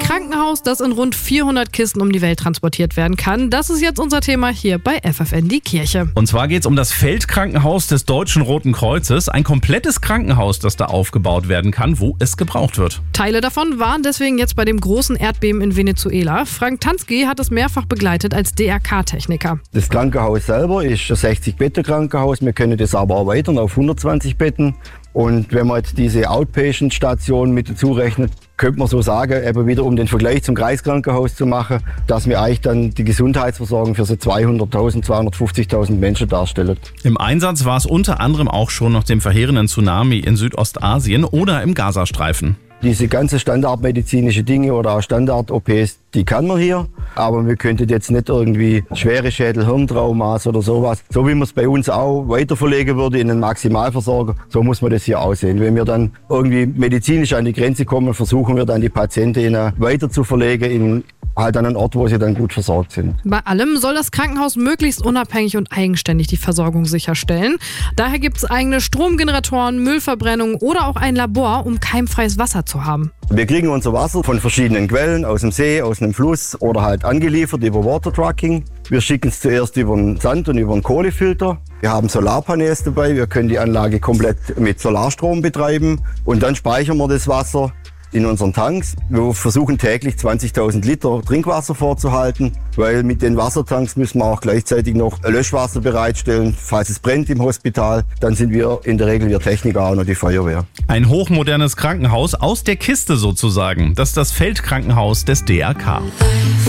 Krankenhaus, das in rund 400 Kisten um die Welt transportiert werden kann. Das ist jetzt unser Thema hier bei FFN die Kirche. Und zwar geht es um das Feldkrankenhaus des Deutschen Roten Kreuzes. Ein komplettes Krankenhaus, das da aufgebaut werden kann, wo es gebraucht wird. Teile davon waren deswegen jetzt bei dem großen Erdbeben in Venezuela. Frank Tansky hat es mehrfach begleitet als DRK-Techniker. Das Krankenhaus selber ist ein 60-Betten-Krankenhaus. Wir können das aber erweitern auf 120 Betten. Und wenn man jetzt diese Outpatient-Station mit dazu rechnet, könnte man so sagen, eben wieder um den Vergleich zum Kreiskrankenhaus zu machen, dass wir eigentlich dann die Gesundheitsversorgung für so 200.000, 250.000 Menschen darstellen. Im Einsatz war es unter anderem auch schon nach dem verheerenden Tsunami in Südostasien oder im Gazastreifen. Diese ganze standardmedizinische Dinge oder auch Standard-OPs, die kann man hier. Aber wir könnten jetzt nicht irgendwie schwere Schädel-Hirntraumas oder sowas, so wie man es bei uns auch weiterverlegen würde in einen Maximalversorger, so muss man das hier aussehen. Wenn wir dann irgendwie medizinisch an die Grenze kommen, versuchen wir dann die Patienten weiter zu verlegen in halt an einen Ort, wo sie dann gut versorgt sind. Bei allem soll das Krankenhaus möglichst unabhängig und eigenständig die Versorgung sicherstellen. Daher gibt es eigene Stromgeneratoren, Müllverbrennung oder auch ein Labor, um keimfreies Wasser zu haben. Wir kriegen unser Wasser von verschiedenen Quellen, aus dem See, aus einem Fluss oder halt angeliefert über Watertrucking. Wir schicken es zuerst über den Sand und über einen Kohlefilter. Wir haben Solarpanels dabei, wir können die Anlage komplett mit Solarstrom betreiben und dann speichern wir das Wasser in unseren Tanks. Wir versuchen täglich 20.000 Liter Trinkwasser vorzuhalten, weil mit den Wassertanks müssen wir auch gleichzeitig noch Löschwasser bereitstellen. Falls es brennt im Hospital, dann sind wir in der Regel wir Techniker auch noch die Feuerwehr. Ein hochmodernes Krankenhaus aus der Kiste sozusagen. Das ist das Feldkrankenhaus des DRK.